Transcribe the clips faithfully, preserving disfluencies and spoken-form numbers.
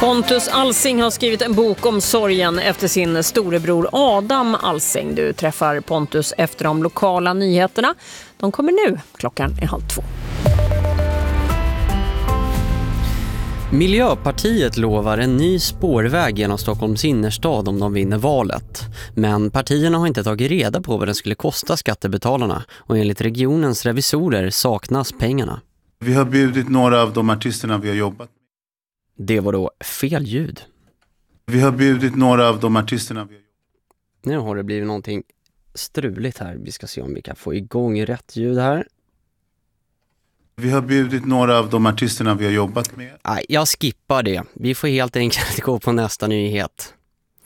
Pontus Alsing har skrivit en bok om sorgen efter sin storebror Adam Alsing. Du träffar Pontus efter de lokala nyheterna. De kommer nu, klockan är halv två. Miljöpartiet lovar en ny spårväg genom Stockholms innerstad om de vinner valet. Men partierna har inte tagit reda på vad den skulle kosta skattebetalarna och enligt regionens revisorer saknas pengarna. Vi har bjudit några av de artisterna vi har jobbat med. Det var då fel ljud. Vi har bjudit några av de artisterna vi har jobbat med. Nu har det blivit någonting struligt här. Vi ska se om vi kan få igång rätt ljud här. Vi har bjudit några av de artisterna vi har jobbat med. Nej, jag skippar det. Vi får helt enkelt gå på nästa nyhet.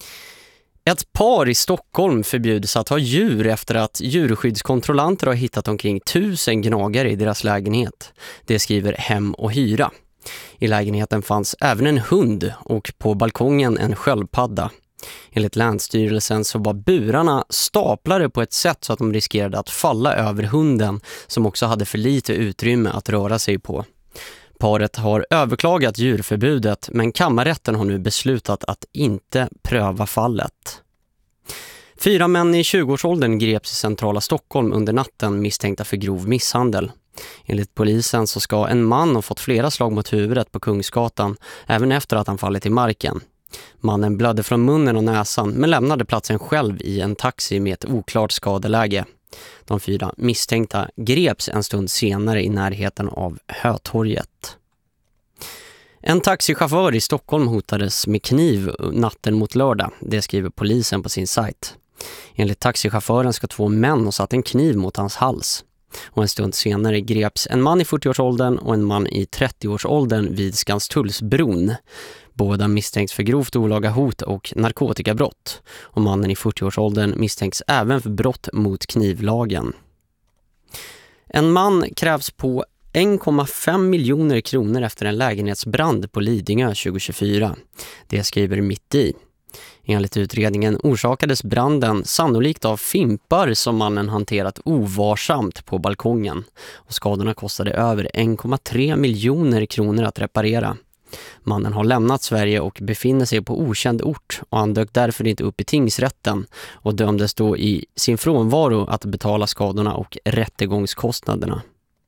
Ett par i Stockholm förbjuds att ha djur efter att djurskyddskontrollanter har hittat omkring tusen gnagare i deras lägenhet. Det skriver Hem och Hyra. I lägenheten fanns även en hund och på balkongen en sköldpadda. Enligt Länsstyrelsen så var burarna staplade på ett sätt så att de riskerade att falla över hunden som också hade för lite utrymme att röra sig på. Paret har överklagat djurförbudet men kammarrätten har nu beslutat att inte pröva fallet. Fyra män i tjugoårsåldern greps i centrala Stockholm under natten misstänkta för grov misshandel. Enligt polisen så ska en man ha fått flera slag mot huvudet på Kungsgatan även efter att han fallit i marken. Mannen blödde från munnen och näsan men lämnade platsen själv i en taxi med ett oklart skadeläge. De fyra misstänkta greps en stund senare i närheten av Hötorget. En taxichaufför i Stockholm hotades med kniv natten mot lördag. Det skriver polisen på sin sajt. Enligt taxichauffören ska två män ha satt en kniv mot hans hals. Och en stund senare greps en man i fyrtioårsåldern och en man i trettioårsåldern vid Skanstullsbron. Båda misstänks för grovt olaga hot och narkotikabrott. Och mannen i fyrtioårsåldern misstänks även för brott mot knivlagen. En man krävs på en komma fem miljoner kronor efter en lägenhetsbrand på Lidingö tjugohundratjugofyra. Det skriver Mitt i. Enligt utredningen orsakades branden sannolikt av fimpar som mannen hanterat ovarsamt på balkongen. Och skadorna kostade över en komma tre miljoner kronor att reparera. Mannen har lämnat Sverige och befinner sig på okänd ort och han dök därför inte upp i tingsrätten och dömdes då i sin frånvaro att betala skadorna och rättegångskostnaderna.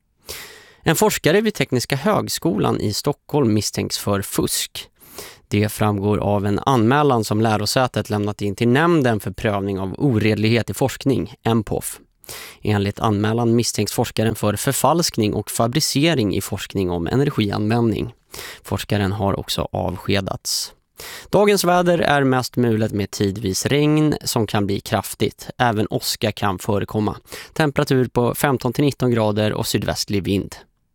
En forskare vid Tekniska högskolan i Stockholm misstänks för fusk. Det framgår av en anmälan som lärosätet lämnat in till nämnden för prövning av oredlighet i forskning, N P O F. Enligt anmälan misstänks forskaren för förfalskning och fabricering i forskning om energianvändning. Forskaren har också avskedats. Dagens väder är mest mulet med tidvis regn som kan bli kraftigt. Även åska kan förekomma. Temperatur på femton till nitton grader och sydvästlig vind.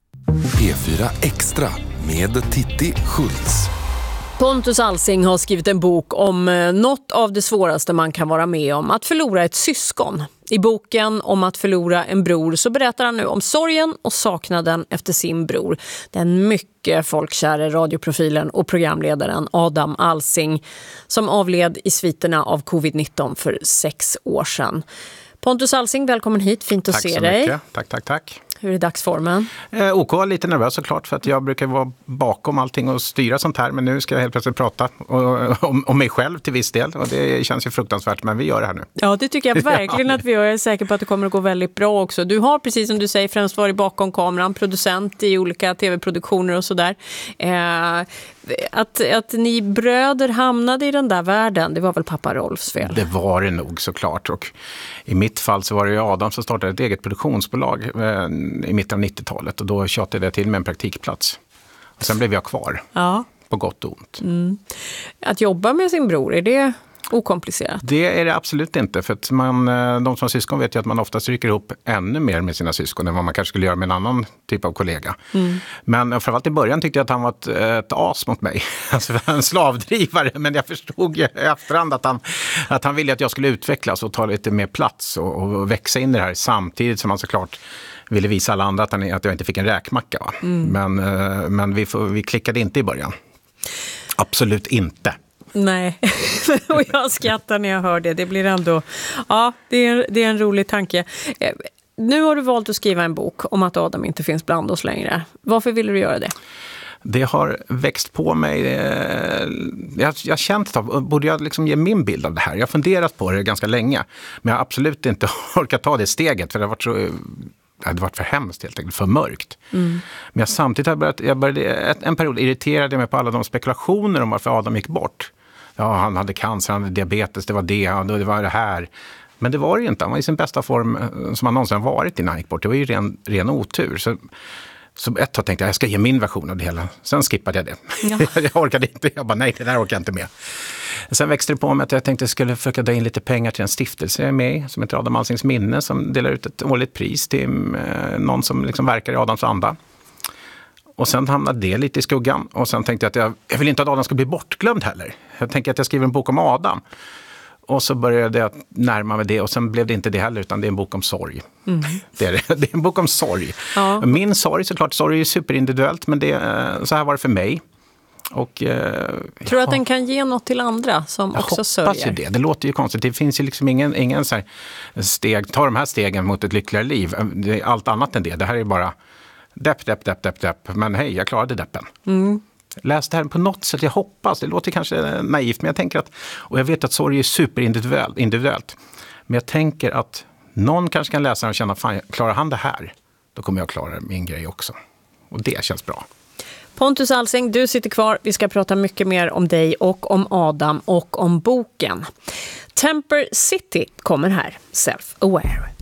P fyra Extra med Titti Schultz. Pontus Alsing har skrivit en bok om något av det svåraste man kan vara med om, att förlora ett syskon. I boken om att förlora en bror så berättar han nu om sorgen och saknaden efter sin bror. Den mycket folkkära radioprofilen och programledaren Adam Alsing som avled i sviterna av covid nitton för sex år sedan. Pontus Alsing, välkommen hit. Fint att tack se dig. Mycket. Tack, tack, tack. Hur är dagsformen? Eh, OK, lite nervös såklart för att jag brukar vara bakom allting och styra sånt här. Men nu ska jag helt plötsligt prata och, om, om mig själv till viss del. Och det känns ju fruktansvärt, men vi gör det här nu. Ja, det tycker jag verkligen att vi gör. Jag är säker på att det kommer att gå väldigt bra också. Du har, precis som du säger, främst varit bakom kameran, producent i olika tv-produktioner och sådär. Eh, att, att ni bröder hamnade i den där världen, det var väl pappa Rolfs fel? Det var det nog såklart. Och i mitt fall så var det ju Adam som startade ett eget produktionsbolag eh, i mitten av nittiotalet. Och då tjatade jag till med en praktikplats. Och sen blev jag kvar. Ja. På gott och ont. Mm. Att jobba med sin bror, är det okomplicerat? Det är det absolut inte. För att man, de som syskon vet ju att man ofta stryker ihop ännu mer med sina syskon än vad man kanske skulle göra med en annan typ av kollega. Mm. Men framförallt i början tyckte jag att han var ett, ett as mot mig. Alltså en slavdrivare. Men jag förstod ju i efterhand att han, att han ville att jag skulle utvecklas och ta lite mer plats och, och växa in i det här samtidigt som han såklart ville visa alla andra att, han, att jag inte fick en räkmacka. Va? Mm. Men, men vi, vi klickade inte i början. Absolut inte. Nej, och jag skrattar när jag hör det. Det blir ändå, ja, det är, det är en rolig tanke. Nu har du valt att skriva en bok om att Adam inte finns bland oss längre. Varför ville du göra det? Det har växt på mig. Jag har känt att borde jag liksom ge min bild av det här. Jag har funderat på det ganska länge. Men jag har absolut inte orkat ta det steget. För det har varit, så, det hade varit för hemskt helt enkelt. För mörkt. Mm. Men jag samtidigt har börjat, jag började, en period irriterade mig på alla de spekulationer om varför Adam gick bort. Ja, han hade cancer, han hade diabetes, det var det, det var det här. Men det var det inte. Han var i sin bästa form som han någonsin varit innan han gick bort. Det var ju ren, ren otur. Så... Så ett tag tänkte jag, jag ska ge min version av det hela. Sen skippade jag det. Ja. jag orkade inte. Jag bara, nej, det där orkar jag inte med. Sen växte det på mig att jag tänkte att jag skulle försöka dra in lite pengar till en stiftelse jag är med i, som heter Adam Alsings minne, som delar ut ett årligt pris till eh, någon som liksom verkar i Adams anda. Och sen hamnade det lite i skuggan. Och sen tänkte jag att jag, jag vill inte att Adam ska bli bortglömd heller. Jag tänker att jag skriver en bok om Adam. Och så började jag närma mig det och sen blev det inte det heller utan det är en bok om sorg. Mm. Det, är det. det är en bok om sorg. Ja. Min sorg, såklart, sorg är superindividuellt men det, så här var det för mig. Och, eh, Tror du att den kan ge något till andra som jag också sörjer? Jag hoppas ju det. Det låter ju konstigt. Det finns ju liksom ingen, ingen så här steg, ta de här stegen mot ett lyckligare liv. Det är allt annat än det. Det här är bara depp, depp, depp, depp, depp. Men hej, jag klarade deppen. Mm. Läs det här på något sätt, jag hoppas, det låter kanske naivt men jag tänker att, och jag vet att sorg är superindividuellt, individuellt, men jag tänker att någon kanske kan läsa och känna, fan, klarar han det här, då kommer jag klara min grej också. Och det känns bra. Pontus Alsing, du sitter kvar, vi ska prata mycket mer om dig och om Adam och om boken. Temper City kommer här, Self-Aware.